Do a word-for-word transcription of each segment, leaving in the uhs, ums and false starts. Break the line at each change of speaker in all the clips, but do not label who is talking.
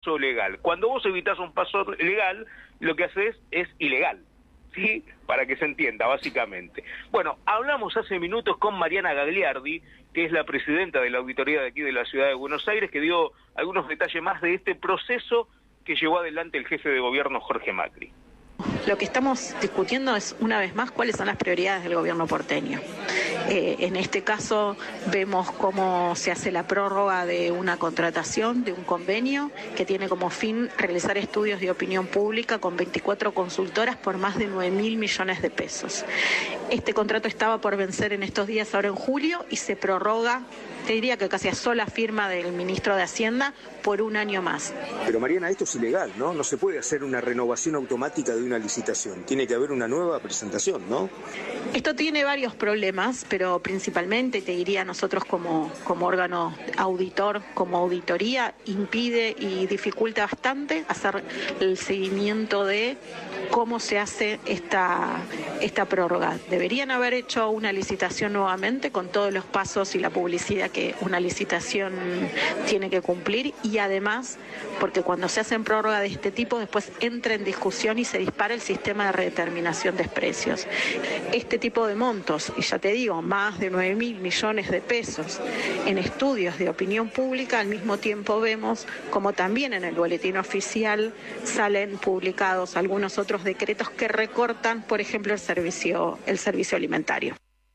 paso legal. Cuando vos evitás un paso legal, lo que haces es ilegal, ¿sí? Para que se entienda, básicamente. Bueno, hablamos hace minutos con Mariana Gagliardi, que es la presidenta de la auditoría de aquí de la Ciudad de Buenos Aires, que dio algunos detalles más de este proceso que llevó adelante el jefe de gobierno Jorge Macri.
Lo que estamos discutiendo es, una vez más, cuáles son las prioridades del gobierno porteño. Eh, en este caso vemos cómo se hace la prórroga de una contratación, de un convenio, que tiene como fin realizar estudios de opinión pública con veinticuatro consultoras por más de nueve mil millones de pesos. Este contrato estaba por vencer en estos días, ahora en julio, y se prorroga, te diría que casi a sola firma del ministro de Hacienda, por un año más.
Pero Mariana, esto es ilegal, ¿no? No se puede hacer una renovación automática de una licitación. Tiene que haber una nueva presentación, ¿no?
Esto tiene varios problemas, pero principalmente, te diría, nosotros como, como órgano auditor, como auditoría, impide y dificulta bastante hacer el seguimiento de cómo se hace esta, esta prórroga. Deberían haber hecho una licitación nuevamente con todos los pasos y la publicidad que una licitación tiene que cumplir, y además porque cuando se hacen prórroga de este tipo después entra en discusión y se dispara el sistema de redeterminación de precios. Este tipo de montos, y ya te digo, más de nueve mil millones de pesos en estudios de opinión pública, al mismo tiempo vemos como también en el boletín oficial salen publicados algunos otros decretos que recortan, por ejemplo, el servicio, el servicio alimentario.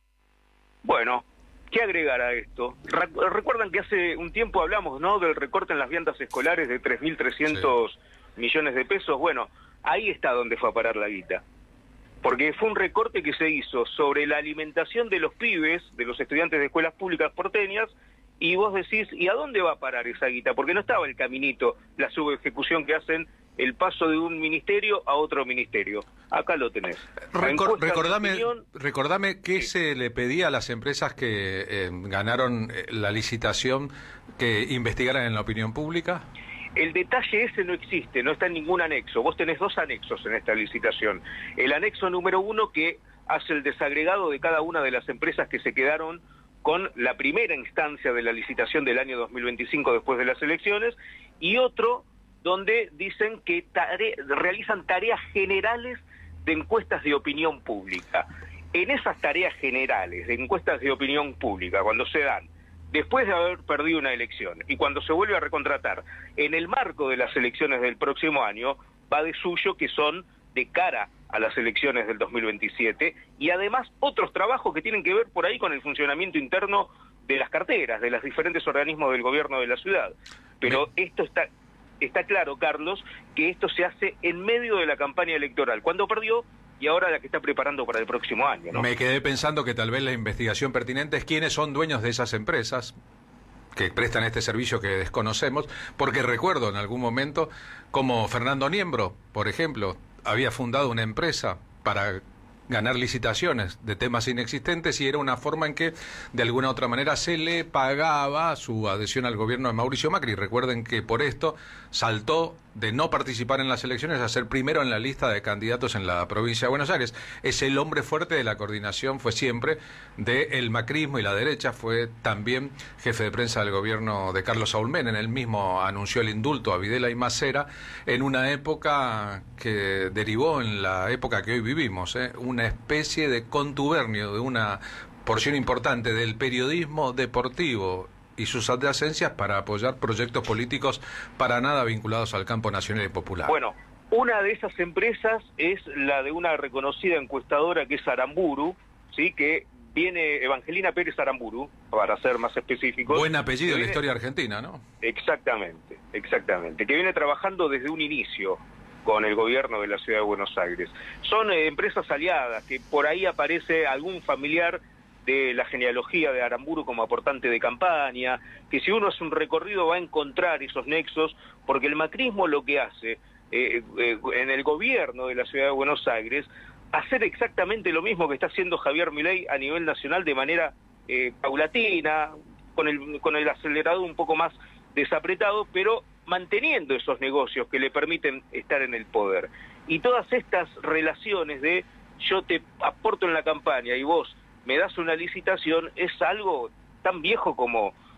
Bueno, ¿qué agregar a esto? Recuerdan que hace un tiempo hablamos, ¿no?, del recorte en las viandas escolares de tres mil trescientos sí. millones de pesos. Bueno, ahí está donde fue a parar la guita. Porque fue un recorte que se hizo sobre la alimentación de los pibes, de los estudiantes de escuelas públicas porteñas, y vos decís, ¿y a dónde va a parar esa guita? Porque no estaba el caminito, la subejecución que hacen, el paso de un ministerio a otro ministerio. Acá lo tenés.
Recor recordame, opinión, recordame qué sí. se le pedía a las empresas que eh, ganaron la licitación que investigaran en la opinión pública.
El detalle ese no existe, no está en ningún anexo. Vos tenés dos anexos en esta licitación. El anexo número uno, que hace el desagregado de cada una de las empresas que se quedaron con la primera instancia de la licitación del año dos mil veinticinco después de las elecciones, y otro donde dicen que tare realizan tareas generales de encuestas de opinión pública. En esas tareas generales de encuestas de opinión pública, cuando se dan después de haber perdido una elección y cuando se vuelve a recontratar en el marco de las elecciones del próximo año, va de suyo que son de cara a las elecciones del dos mil veintisiete, y además otros trabajos que tienen que ver por ahí con el funcionamiento interno de las carteras, de los diferentes organismos del gobierno de la ciudad. Pero Me... esto está... Está claro, Carlos, que esto se hace en medio de la campaña electoral, cuando perdió y ahora la que está preparando para el próximo año, ¿no?
Me quedé pensando que tal vez la investigación pertinente es quiénes son dueños de esas empresas que prestan este servicio que desconocemos, porque recuerdo en algún momento como Fernando Niembro, por ejemplo, había fundado una empresa para ganar licitaciones de temas inexistentes, y era una forma en que de alguna u otra manera se le pagaba su adhesión al gobierno de Mauricio Macri. Recuerden que por esto saltó de no participar en las elecciones a ser primero en la lista de candidatos en la provincia de Buenos Aires. Es el hombre fuerte de la coordinación, fue siempre del macrismo y la derecha, fue también jefe de prensa del gobierno de Carlos Saúl Menem. Él mismo anunció el indulto a Videla y Macera en una época que derivó en la época que hoy vivimos, ¿eh? Una especie de contubernio de una porción importante del periodismo deportivo y sus adyacencias para apoyar proyectos políticos para nada vinculados al campo nacional y popular.
Bueno, una de esas empresas es la de una reconocida encuestadora que es Aramburu, ¿sí?, que viene Evangelina Pérez Aramburu, para ser más específicos.
Buen apellido en
viene...
la historia argentina, ¿no?
Exactamente, exactamente, que viene trabajando desde un inicio con el gobierno de la Ciudad de Buenos Aires. Son eh, empresas aliadas, que por ahí aparece algún familiar de la genealogía de Aramburu como aportante de campaña, que si uno hace un recorrido va a encontrar esos nexos, porque el macrismo lo que hace eh, eh, en el gobierno de la Ciudad de Buenos Aires, hacer exactamente lo mismo que está haciendo Javier Milei a nivel nacional de manera eh, paulatina, con el, con el acelerador un poco más desapretado, pero manteniendo esos negocios que le permiten estar en el poder. Y todas estas relaciones de yo te aporto en la campaña y vos me das una licitación es algo tan viejo como,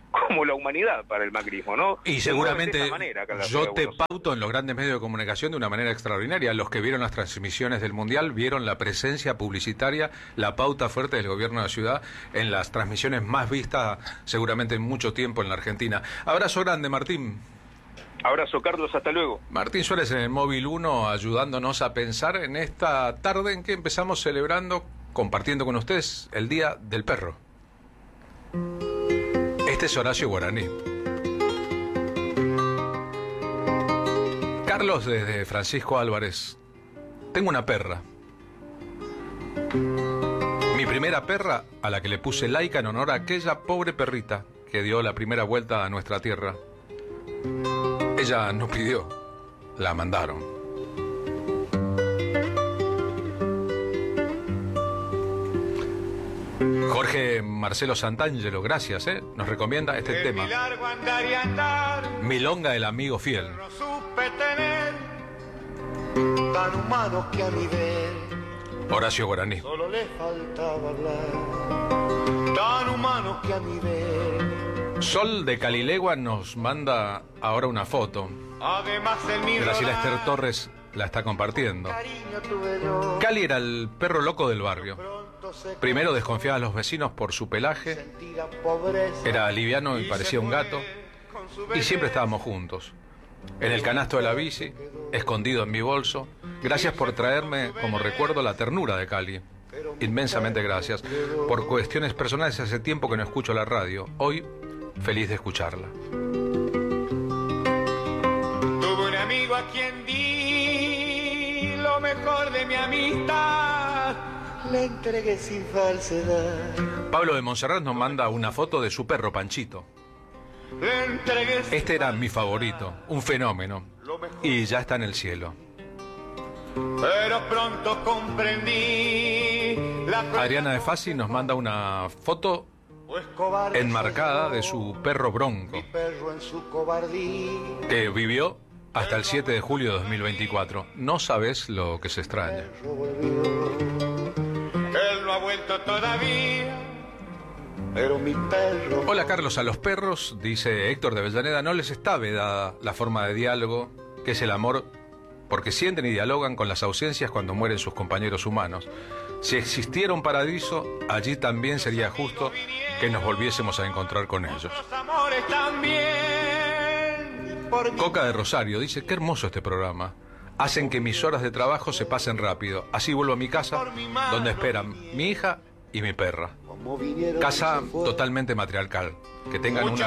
como la humanidad para el macrismo, ¿no?
Y seguramente
de esa manera, acá en la
yo
ciudad de
te
Buenos Aires.
pauto en los grandes medios de comunicación de una manera extraordinaria. Los que vieron las transmisiones del Mundial vieron la presencia publicitaria, la pauta fuerte del gobierno de la ciudad en las transmisiones más vistas seguramente en mucho tiempo en la Argentina. Abrazo grande, Martín.
Abrazo, Carlos, hasta luego.
Martín Suárez en el Móvil uno ayudándonos a pensar en esta tarde en que empezamos celebrando, compartiendo con ustedes el Día del Perro. Este es Horacio Guaraní. Carlos desde Francisco Álvarez. Tengo una perra. Mi primera perra, a la que le puse Laika en honor a aquella pobre perrita que dio la primera vuelta a nuestra tierra. Ella no pidió, la mandaron. Jorge Marcelo Santangelo, gracias, ¿eh? Nos recomienda este tema. Milonga del amigo fiel.
No supe tener tan humano que a mi ver
Horacio Guaraní.
solo le faltaba hablar. Tan humano que a mi ver.
Sol de Calilegua nos manda ahora una foto.
Además el mi
Graciela Esther
rodar,
Torres la está compartiendo.
cariño tuve yo.
Cali era el perro loco del barrio.
Pronto se
Primero desconfiaba a los vecinos por su pelaje.
sentí la pobreza.
Era liviano y parecía un gato. Y siempre estábamos juntos. En el canasto de la bici, escondido en mi bolso. Gracias por traerme como recuerdo la ternura de Cali. Inmensamente gracias. Por cuestiones personales hace tiempo que no escucho la radio. Hoy, feliz de escucharla.
Tuve un amigo a quien di lo mejor de mi amistad. Le entregué sin falsedad.
Pablo de Montserrat nos manda una foto de su perro Panchito.
Le entregué sin
Este era mi favorito, un fenómeno. Y ya está en el cielo.
Pero pronto comprendí la
Adriana de Fassi nos manda una foto
pues cobarde
enmarcada
soy yo,
de su perro Bronco,
mi perro en su cobardía.
que vivió hasta el siete de julio de dos mil veinticuatro. No sabes lo que se extraña.
Perro volvió. Él no ha vuelto todavía, pero mi perro.
Hola Carlos, a los perros, dice Héctor de Avellaneda, no les está vedada la forma de diálogo, que es el amor, porque sienten y dialogan con las ausencias cuando mueren sus compañeros humanos. Si existiera un paraíso, allí también sería justo que nos volviésemos a encontrar con ellos.
Los amores también. Por mi
Coca de Rosario dice, qué hermoso este programa. Hacen que mis horas de trabajo se pasen rápido. Así vuelvo a mi casa, donde esperan mi hija y mi perra.
como vinieron
Casa
y se fueron.
totalmente matriarcal. Que tengan una